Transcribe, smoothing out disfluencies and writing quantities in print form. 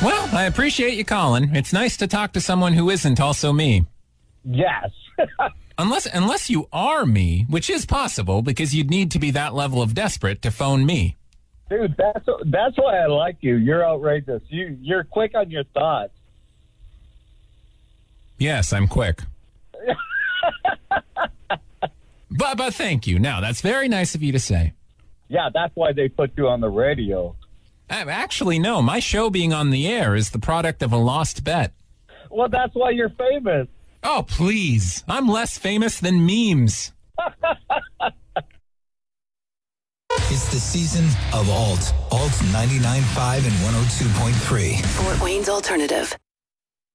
Well, I appreciate you calling. It's nice to talk to someone who isn't also me. Yes. Unless you are me, which is possible because you'd need to be that level of desperate to phone me. Dude, that's why I like you. You're outrageous. You're quick on your thoughts. Yes, I'm quick. But thank you. Now, that's very nice of you to say. Yeah, that's why they put you on the radio. Actually, no. My show being on the air is the product of a lost bet. Well, that's why you're famous. Oh, please. I'm less famous than memes. It's the season of Alt 99.5 and 102.3. Fort Wayne's Alternative.